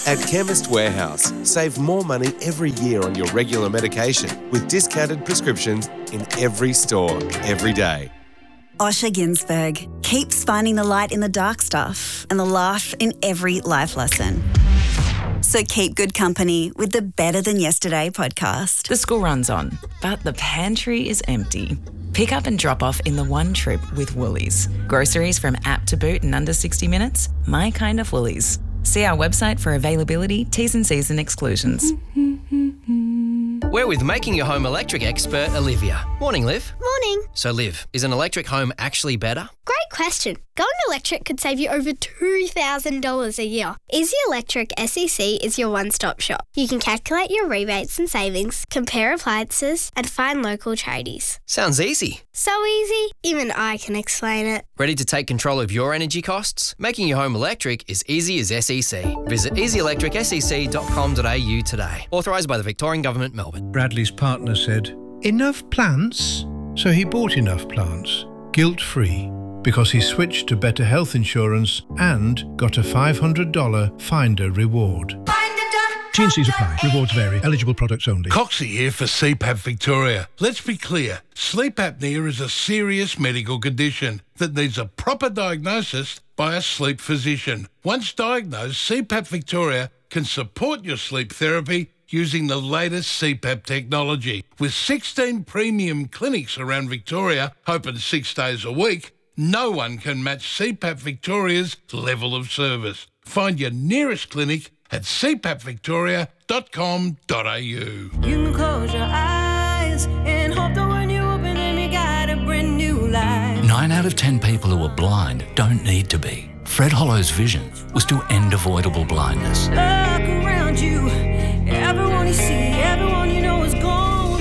At Chemist Warehouse, save more money every year on your regular medication with discounted prescriptions in every store, every day. Osher Ginsberg keeps finding the light in the dark stuff and the laugh in every life lesson. So keep good company with the Better Than Yesterday podcast. The school run's on, but the pantry is empty. Pick up and drop off in the one trip with Woolies. Groceries from app to boot in under 60 minutes. My kind of Woolies. See our website for availability, T's and C's and exclusions. We're with Making Your Home Electric expert Olivia. Morning, Liv. Morning. So, Liv, is an electric home actually better? Great question. Going electric could save you over $2,000 a year. Easy Electric SEC is your one-stop shop. You can calculate your rebates and savings, compare appliances, and find local tradies. Sounds easy. So easy, even I can explain it. Ready to take control of your energy costs? Making your home electric is easy as SEC. Visit easyelectricsec.com.au today. Authorised by the Victorian Government, Melbourne. Bradley's partner said, "Enough plants?" So he bought enough plants, guilt-free, because he switched to better health insurance and got a $500 Finder reward. T&Cs apply. Rewards vary. Eligible products only. Coxie here for CPAP Victoria. Let's be clear. Sleep apnea is a serious medical condition that needs a proper diagnosis by a sleep physician. Once diagnosed, CPAP Victoria can support your sleep therapy using the latest CPAP technology. With 16 premium clinics around Victoria, open 6 days a week, no one can match CPAP Victoria's level of service. Find your nearest clinic at cpapvictoria.com.au. You can close your eyes and hope that when you open them you got a brand new life. 9 out of 10 people who are blind don't need to be. Fred Hollow's vision was to end avoidable blindness. Look around you, everyone you see, everyone you know is gone.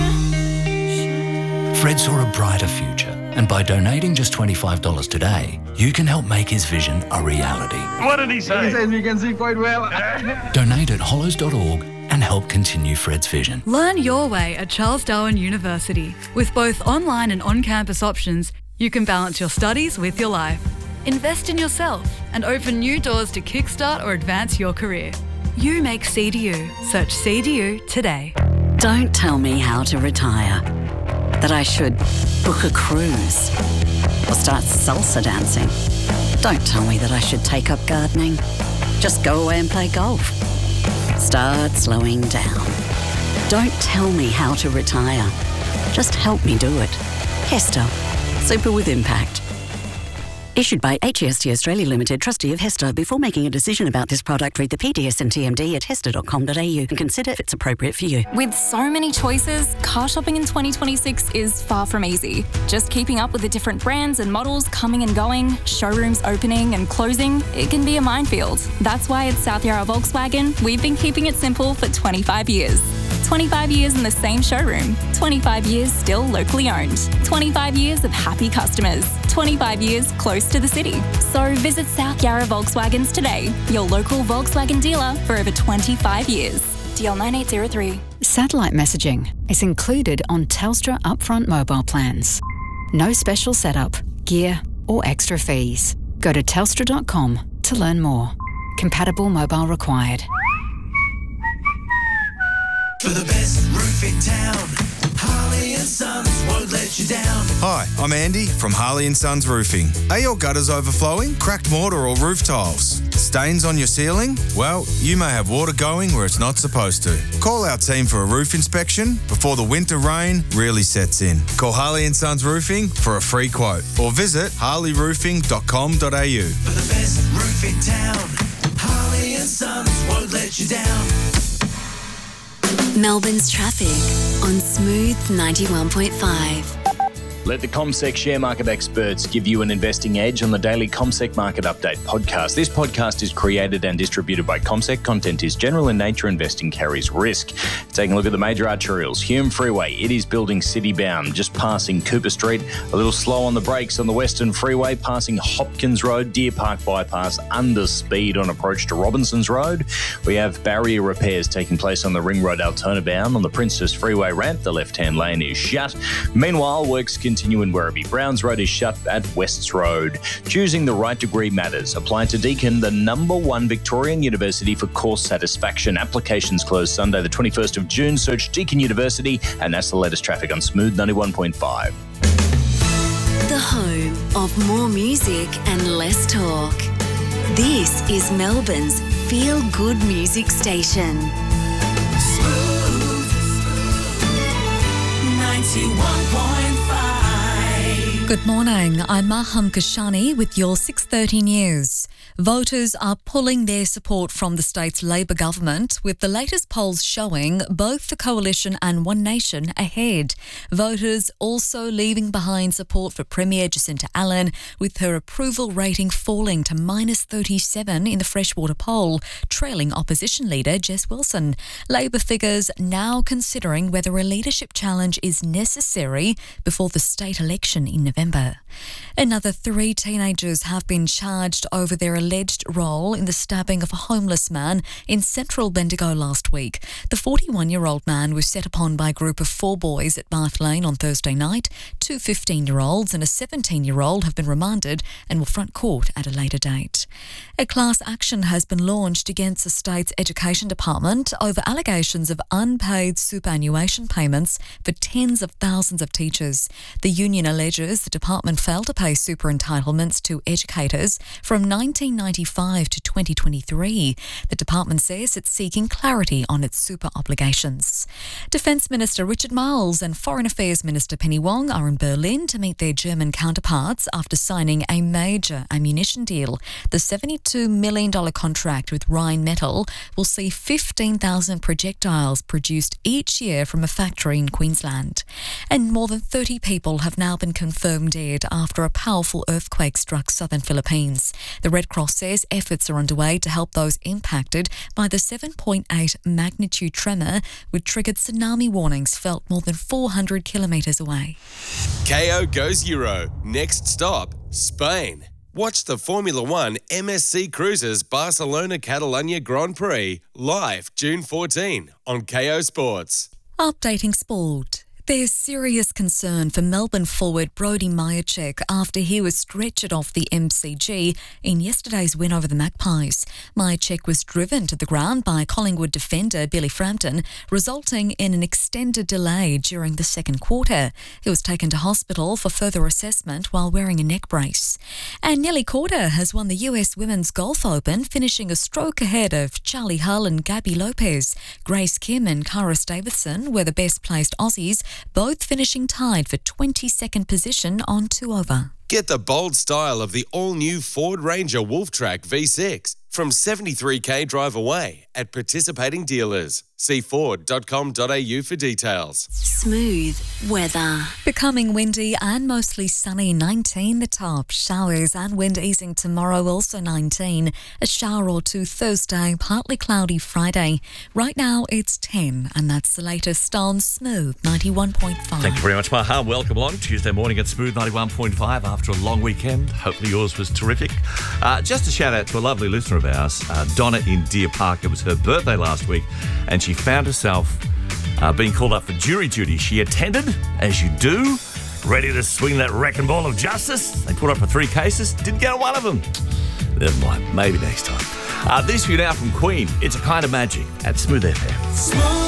Fred saw a brighter future, and by donating just $25 today, you can help make his vision a reality. What did he say? He says we can see quite well. Donate at hollows.org and help continue Fred's vision. Learn your way at Charles Darwin University. With both online and on-campus options, you can balance your studies with your life. Invest in yourself and open new doors to kickstart or advance your career. You make CDU. Search CDU today. Don't tell me how to retire. That I should book a cruise or start salsa dancing. Don't tell me that I should take up gardening. Just go away and play golf. Start slowing down. Don't tell me how to retire. Just help me do it. Hester. Super with impact. Issued by HEST Australia Limited, trustee of Hester. Before making a decision about this product, read the PDS and TMD at hester.com.au and consider if it's appropriate for you. With so many choices, car shopping in 2026 is far from easy. Just keeping up with the different brands and models coming and going, showrooms opening and closing, it can be a minefield. That's why at South Yarra Volkswagen, we've been keeping it simple for 25 years. 25 years in the same showroom. 25 years still locally owned. 25 years of happy customers. 25 years close to the city. So visit South Yarra Volkswagens today, your local Volkswagen dealer for over 25 years. DL 9803. Satellite messaging is included on Telstra upfront mobile plans. No special setup, gear or extra fees. Go to telstra.com to learn more. Compatible mobile required. For the best roof in town, Harley & Sons won't let you down. Hi, I'm Andy from Harley & Sons Roofing. Are your gutters overflowing, cracked mortar or roof tiles? Stains on your ceiling? Well, you may have water going where it's not supposed to. Call our team for a roof inspection before the winter rain really sets in. Call Harley & Sons Roofing for a free quote or visit harleyroofing.com.au. For the best roof in town, Harley & Sons won't let you down. Melbourne's traffic on Smooth 91.5. Let the CommSec share market experts give you an investing edge on the daily CommSec Market Update podcast. This podcast is created and distributed by CommSec. Content is general in nature. Investing carries risk. Taking a look at the major arterials. Hume Freeway, it is building city-bound, just passing Cooper Street. A little slow on the brakes on the Western Freeway, passing Hopkins Road, Deer Park Bypass, under speed on approach to Robinsons Road. We have barrier repairs taking place on the Ring Road Altona bound. On the Princess Freeway ramp, the left-hand lane is shut. Meanwhile, works continue continue in Werribee. Browns Road is shut at Wests Road. Choosing the right degree matters. Apply to Deakin, the #1 Victorian university for course satisfaction. Applications close Sunday the 21st of June. Search Deakin University, and that's the latest traffic on Smooth 91.5. The home of more music and less talk. This is Melbourne's feel-good music station. Smooth 91.5. Good morning, I'm Maham Kashani with your 6:30 news. Voters are pulling their support from the state's Labor government, with the latest polls showing both the Coalition and One Nation ahead. Voters also leaving behind support for Premier Jacinta Allen, with her approval rating falling to -37 in the Freshwater poll, trailing opposition leader Jess Wilson. Labor figures now considering whether a leadership challenge is necessary before the state election in November. Another 3 teenagers have been charged over their alleged role in the stabbing of a homeless man in central Bendigo last week. The 41-year-old man was set upon by a group of 4 boys at Bath Lane on Thursday night. 2 15-year-olds and a 17-year-old have been remanded and will front court at a later date. A class action has been launched against the state's Education Department over allegations of unpaid superannuation payments for tens of thousands of teachers. The union alleges the department failed to pay super entitlements to educators from 1995 to 2023. The department says it's seeking clarity on its super obligations. Defence Minister Richard Marles and Foreign Affairs Minister Penny Wong are in Berlin to meet their German counterparts after signing a major ammunition deal. The $72 million contract with Rheinmetall will see 15,000 projectiles produced each year from a factory in Queensland. And more than 30 people have now been confirmed dead after a powerful earthquake struck southern Philippines. The Red Cross says efforts are underway to help those impacted by the 7.8 magnitude tremor, which triggered tsunami warnings felt more than 400 kilometres away. KO goes Euro. Next stop, Spain. Watch the Formula One MSC Cruises Barcelona Catalunya Grand Prix live June 14 on KO Sports. Updating sport. There's serious concern for Melbourne forward Brody Myercheck after he was stretchered off the MCG in yesterday's win over the Magpies. Myercheck was driven to the ground by Collingwood defender Billy Frampton, resulting in an extended delay during the second quarter. He was taken to hospital for further assessment while wearing a neck brace. And Nelly Korda has won the US Women's Golf Open, finishing a stroke ahead of Charlie Hull and Gabby Lopez. Grace Kim and Karis Davidson were the best-placed Aussies, both finishing tied for 22nd position on 2 over. Get the bold style of the all-new Ford Ranger Wolftrack V6 from $73,000 drive away at participating dealers. See Ford.com.au for details. Smooth weather. Becoming windy and mostly sunny, 19 the top. Showers and wind easing tomorrow, also 19. A shower or 2 Thursday, partly cloudy Friday. Right now it's 10, and that's the latest on Smooth 91.5. Thank you very much, Maha. Welcome along Tuesday morning at Smooth 91.5 after a long weekend. Hopefully yours was terrific. Just a shout out to a lovely listener of ours, Donna in Deer Park. It was her birthday last week, and she found herself being called up for jury duty. She attended, as you do, ready to swing that wrecking ball of justice. They put up for 3 cases, didn't get on one of them. Never mind, maybe next time. This for you now from Queen. It's a Kind of Magic at Smooth FM.